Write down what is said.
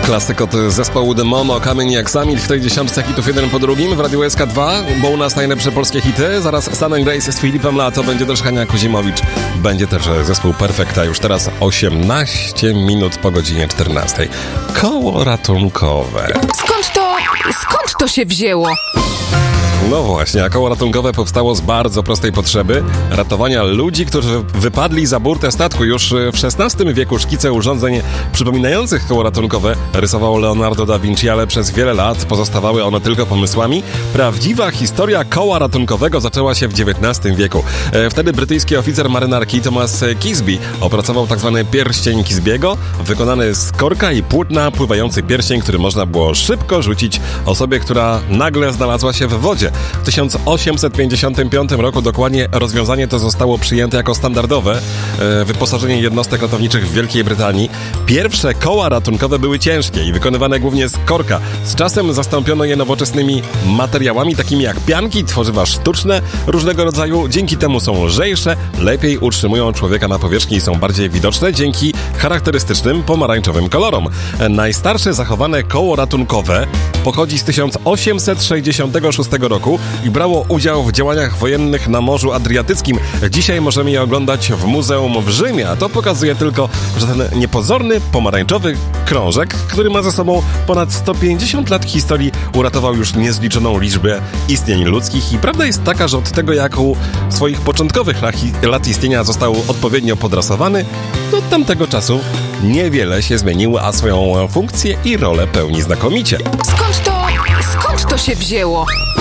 Klasyk od zespołu The Momo, Kamień jak Samil w tej dziesiątce hitów jeden po drugim w Radiu SK2, bo u nas najlepsze polskie hity. Zaraz Sun & Grace z Filipem Lato, będzie też Hania Kuzimowicz, będzie też zespół Perfekta. Już teraz 18 minut po godzinie 14. Koło ratunkowe. Skąd to się wzięło? No właśnie, a koło ratunkowe powstało z bardzo prostej potrzeby ratowania ludzi, którzy wypadli za burtę statku. Już w XVI wieku szkice urządzeń przypominających koło ratunkowe rysował Leonardo da Vinci, ale przez wiele lat pozostawały one tylko pomysłami. Prawdziwa historia koła ratunkowego zaczęła się w XIX wieku. Wtedy brytyjski oficer marynarki Thomas Kisby opracował tzw. pierścień Kisby'ego, wykonany z korka i płótna, pływający pierścień, który można było szybko rzucić osobie, która nagle znalazła się w wodzie. W 1855 roku dokładnie rozwiązanie to zostało przyjęte jako standardowe wyposażenie jednostek ratowniczych w Wielkiej Brytanii. Pierwsze koła ratunkowe były ciężkie i wykonywane głównie z korka. Z czasem zastąpiono je nowoczesnymi materiałami takimi jak pianki, tworzywa sztuczne różnego rodzaju. Dzięki temu są lżejsze, lepiej utrzymują człowieka na powierzchni i są bardziej widoczne dzięki charakterystycznym pomarańczowym kolorom. Najstarsze zachowane koło ratunkowe pochodzi z 1866 roku i brało udział w działaniach wojennych na Morzu Adriatyckim. Dzisiaj możemy je oglądać w muzeum w Rzymie, a to pokazuje tylko, że ten niepozorny, pomarańczowy krążek, który ma ze sobą ponad 150 lat historii, uratował już niezliczoną liczbę istnień ludzkich i prawda jest taka, że od tego, jak u swoich początkowych lat istnienia został odpowiednio podrasowany, do tamtego czasu niewiele się zmieniło, a swoją funkcję i rolę pełni znakomicie. Skąd to się wzięło?